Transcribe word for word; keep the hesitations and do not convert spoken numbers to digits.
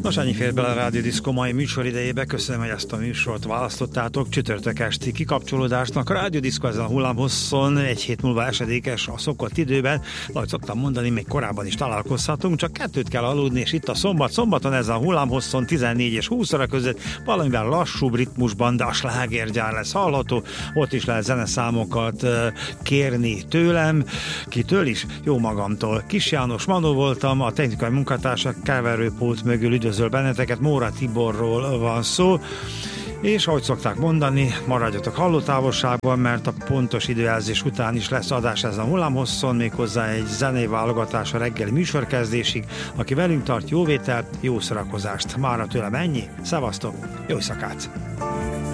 Nos, ennyi fér bele a Rádió Diszkó mai műsoridejébe. Köszönöm, hogy ezt a műsort választottátok. Csütörtök esti kikapcsolódásnak. A Rádió Diszkó ezen a hullámhosszon egy hét múlva esedékes a szokott időben. Ahogy szoktam mondani, még korábban is találkozhatunk, csak kettőt kell aludni, és itt a szombat. Szombaton ezen a hullámhosszon tizennégy és húsz óra között valamivel lassúbb ritmusban, de a slágergyár lesz hallható. Ott is lehet zeneszámokat kérni tőlem. Kitől is? Jó magamtól. Kis János Manó voltam, a technikai munkatársak keverőpult mögül üdvözöl benneteket, Móra Tiborról van szó, és ahogy szokták mondani, maradjatok hallótávolságban, mert a pontos időjelzés után is lesz adás ezen a hullámhosszon, méghozzá egy zenei válogatás a reggeli műsorkezdésig. Aki velünk tart, jó vételt, jó szórakozást. Mára tőlem ennyi, szevasztok, jó éjszakát!